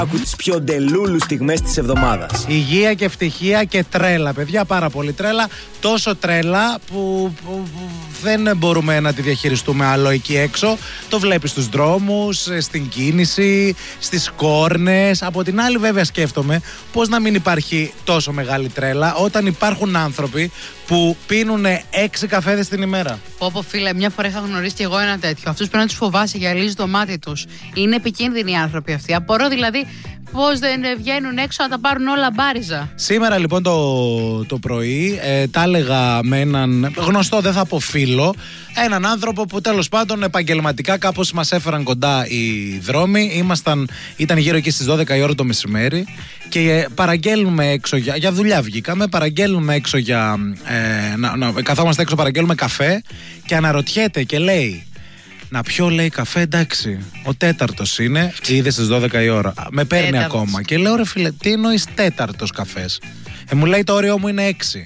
Άκου τις πιο ντελούλου στιγμές της εβδομάδας. Υγεία και ευτυχία και τρέλα, παιδιά, πάρα πολύ τρέλα. Τόσο τρέλα που δεν μπορούμε να τη διαχειριστούμε άλλο εκεί έξω. Το βλέπεις στους δρόμους, στην κίνηση, στις κόρνες. Από την άλλη βέβαια σκέφτομαι πώς να μην υπάρχει τόσο μεγάλη τρέλα όταν υπάρχουν άνθρωποι που πίνουν 6 καφέδες την ημέρα. Πω φίλε, μια φορά είχα γνωρίσει και εγώ ένα τέτοιο. Αυτούς πρέπει να τους φοβάσαι, γυαλίζει το μάτι τους. Είναι επικίνδυνοι οι άνθρωποι αυτοί. Απορώ δηλαδή πώς δεν βγαίνουν έξω να τα πάρουν όλα μπάριζα. Σήμερα λοιπόν το πρωί τα έλεγα με έναν γνωστό, δεν θα πω φίλο, έναν άνθρωπο που τέλος πάντων επαγγελματικά κάπως μας έφεραν κοντά οι δρόμοι. Ήταν γύρω εκεί στις 12 η ώρα το μεσημέρι και παραγγέλνουμε έξω για δουλειά βγήκαμε, παραγγέλνουμε έξω καθόμαστε έξω, παραγγέλνουμε καφέ και αναρωτιέται και λέει: να πιω, λέει, καφέ, εντάξει. Ο τέταρτος είναι, είδε στις 12 η ώρα. Με παίρνει ακόμα. Και λέω: ρε φίλε, τι εννοείς τέταρτος καφές? Μου λέει: το όριό μου είναι 6.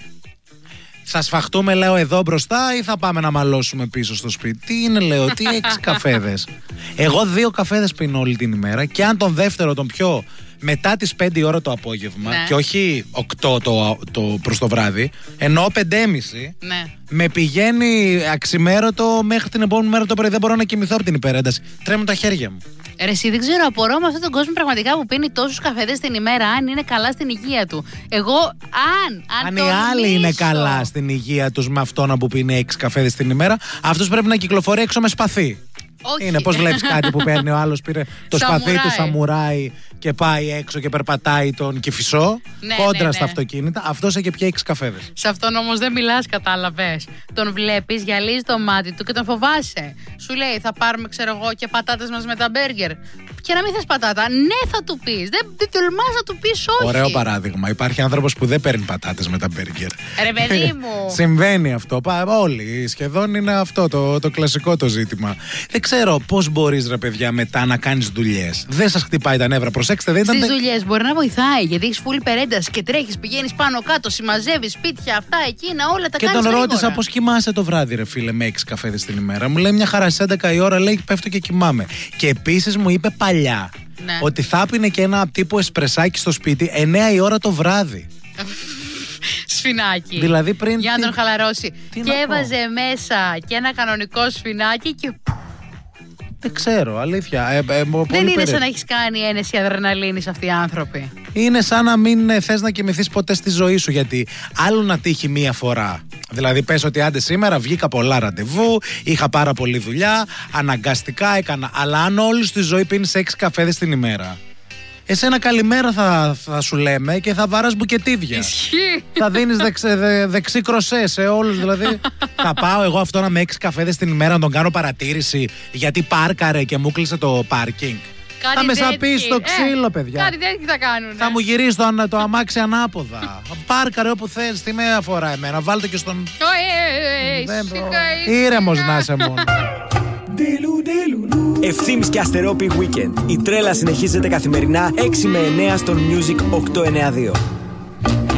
Θα σφαχτούμε, λέω, εδώ μπροστά ή θα πάμε να μαλώσουμε πίσω στο σπίτι? Τι είναι, λέω, τι 6 καφέδες? Εγώ 2 καφέδες πίνω όλη την ημέρα και αν τον δεύτερο τον πιω μετά τις 5 η ώρα το απόγευμα, ναι, και όχι 8 προς το βράδυ, εννοώ 5:30, ναι, με πηγαίνει αξιμέρωτο μέχρι την επόμενη μέρα το πρωί. Δεν μπορώ να κοιμηθώ από την υπερένταση. Τρέμουν τα χέρια μου. Ρε εσύ, δεν ξέρω, απορώ με αυτόν τον κόσμο πραγματικά που πίνει τόσους καφέδες την ημέρα, αν είναι καλά στην υγεία του. Εγώ, αν οι άλλοι είναι καλά στην υγεία τους με αυτόν που πίνει 6 καφέδες την ημέρα, αυτός πρέπει να κυκλοφορεί έξω με σπαθί. Όχι. Είναι πως βλέπεις κάτι που παίρνει ο άλλος, πήρε το σπαθί του σαμουράι και πάει έξω και περπατάει τον Κηφισό, κόντρα στα αυτοκίνητα. Αυτός έχει πια 6 καφέδες. Σε αυτόν όμως δεν μιλάς, κατάλαβες. Τον βλέπεις, γυαλίζει το μάτι του και τον φοβάσαι. Σου λέει: θα πάρουμε, ξέρω εγώ, και πατάτες μας με τα μπέργκερ. Και να μην θες πατάτα, ναι, θα του πεις. Δεν τολμάς να του πεις όχι. Ωραίο παράδειγμα. Υπάρχει άνθρωπος που δεν παίρνει πατάτες με τα μπέργκερ. Ρε παιδί μου. Συμβαίνει αυτό. Όλοι σχεδόν είναι αυτό το κλασικό το ζήτημα. Δεν ξέρω πώς μπορείς, ρε παιδιά, μετά να κάνεις δουλειές. Δεν σας χτυπάει τα νεύρα? Προσέξτε, δεν ήταν. Στις δουλειές μπορεί να βοηθάει, γιατί έχεις φουλ υπερένταση και τρέχεις, πηγαίνεις πάνω κάτω, συμμαζεύεις σπίτια, αυτά, εκείνα, όλα τα κάνεις. Και τον ρώτησα πώς κοιμάσαι το βράδυ, ρε φίλε, με 6 καφέδες την ημέρα. Μου λέει: μια χαρά, στις 11 η ώρα, λέει, πέφτω και κοιμάμαι. Και επίσης μου είπε παλιά, ναι, ότι θα πίνε και ένα τύπου εσπρεσάκι στο σπίτι 9 η ώρα το βράδυ. Σφινάκι. Δηλαδή πριν. Για να τον χαλαρώσει. Και έβαζε μέσα και ένα κανονικό σφινάκι και. Δεν ξέρω, αλήθεια. Δεν είναι σαν να έχεις κάνει ένεση αδρεναλίνης αυτοί οι άνθρωποι. Είναι σαν να μην θες να κοιμηθείς ποτέ στη ζωή σου. Γιατί άλλο να τύχει μία φορά. Δηλαδή, πες ότι άντε σήμερα βγήκα πολλά ραντεβού, είχα πάρα πολλή δουλειά, αναγκαστικά έκανα. Αλλά αν όλη στη ζωή πίνεις 6 καφέδες την ημέρα, εσένα καλημέρα θα σου λέμε και θα βάρας μπουκετίδια. Ισχύει. Θα δίνεις δεξί κροσέ σε όλους. Δηλαδή, θα πάω εγώ αυτό να με 6 καφέδες την ημέρα να τον κάνω παρατήρηση γιατί πάρκαρε και μου κλείσε το πάρκινγκ. Θα με σαπεί στο ξύλο, παιδιά. Κάτι τέτοιο θα κάνουν. Θα μου γυρίσει το αμάξι ανάποδα. Πάρκαρε όπου θες, τι με αφορά εμένα. Βάλτε και στον. Ήρεμος να είσαι μόνο. Ευθύμης και Αστερόπη Weekend. Η τρέλα συνεχίζεται καθημερινά 6 με 9 στον Music 892.